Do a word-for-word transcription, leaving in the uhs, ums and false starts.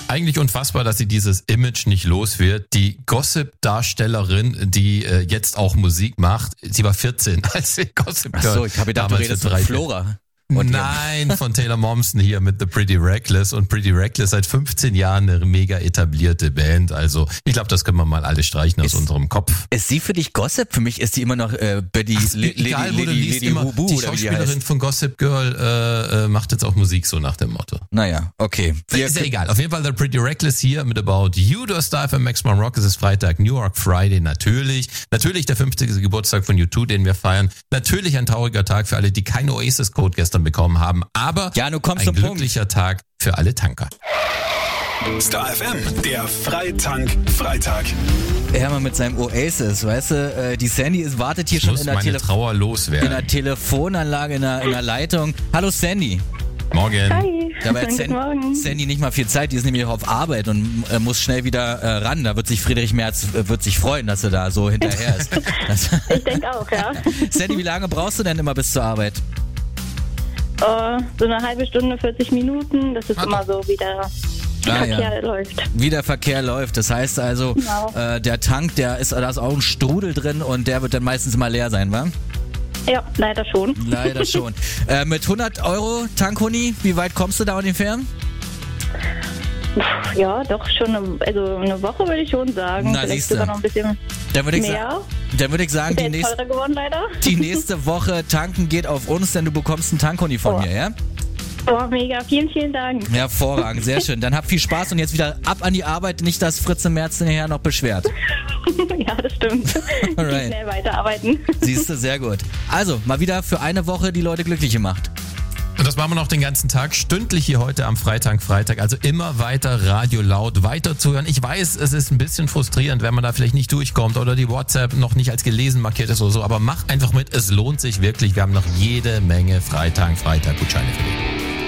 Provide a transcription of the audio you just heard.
Eigentlich unfassbar, dass sie dieses Image nicht los wird. Die Gossip-Darstellerin, die äh, jetzt auch Musik macht, sie war vierzehn, als sie Gossip Girl. Ach so, ich habe gedacht, du redest von Flora. Und Nein, von Taylor Momsen hier mit The Pretty Reckless. Und Pretty Reckless seit fünfzehn Jahren eine mega etablierte Band. Also ich glaube, das können wir mal alle streichen aus ist, unserem Kopf. Ist sie für dich Gossip? Für mich ist die immer noch äh, Betty Ach, Lady, egal, wo Lady, du liest, Lady immer, Hubu, die oder wie die Schauspielerin heißt. von Gossip Girl äh, äh, macht jetzt auch Musik, so nach dem Motto. Naja, okay. Wir ist ja egal. Auf jeden Fall The Pretty Reckless hier mit About You. Du hast da für Maximum Rock. Es ist Freitag, New York Friday natürlich. Natürlich der fünfzigste Geburtstag von U zwei, den wir feiern. Natürlich ein trauriger Tag für alle, die keinen Oasis-Code gestern bekommen haben. Aber ja, du kommst ein zum glücklicher Punkt. Tag für alle Tanker. Star F M, der Freitank-Freitag. Hermann mit seinem Oasis, weißt du, äh, die Sandy ist, wartet hier Ich schon muss in der, meine Tele- Trauer loswerden. in der Telefonanlage, in der, in der Leitung. Hallo Sandy. Morgen. Hi. Dabei hat Guten Sandy, Morgen. Sandy nicht mal viel Zeit, die ist nämlich auch auf Arbeit und äh, muss schnell wieder äh, ran. Da wird sich Friedrich Merz äh, wird sich freuen, dass er da so hinterher ist. Das, Ich denke auch, ja. Sandy, wie lange brauchst du denn immer bis zur Arbeit? Uh, so eine halbe Stunde, vierzig Minuten. Das ist Ah, immer so, wie der Ah, Verkehr ja. läuft. Wie der Verkehr läuft. Das heißt also, Genau. äh, der Tank, der ist, da ist auch ein Strudel drin und der wird dann meistens immer leer sein, wa? Ja, leider schon. Leider schon. äh, mit hundert Euro Tankhuni, wie weit kommst du da ungefähr? Ja, doch schon. Eine, also eine Woche würde ich schon sagen. Na, Vielleicht siehste. sogar noch ein bisschen Dann würde ich, mehr. sa- dann würd ich sagen, Ist ja die, jetzt nächst, teurer geworden, leider. die nächste Woche tanken geht auf uns, denn du bekommst einen Tankhuni von Oh. mir, ja? Oh, mega. Vielen, vielen Dank. Hervorragend, sehr schön. Dann hab viel Spaß und jetzt wieder ab an die Arbeit, nicht, dass Fritze Merz nachher noch beschwert. Ja, das stimmt. Ich Alright. will schnell weiterarbeiten. Siehst du, sehr gut. Also, mal wieder für eine Woche die Leute glücklich gemacht. Und das machen wir noch den ganzen Tag, stündlich hier heute am Freitag, Freitag. Also immer weiter Radio laut, weiter zuhören. Ich weiß, es ist ein bisschen frustrierend, wenn man da vielleicht nicht durchkommt oder die WhatsApp noch nicht als gelesen markiert ist oder so. Aber mach einfach mit, es lohnt sich wirklich. Wir haben noch jede Menge Freitag, Freitag Gutscheine für dich.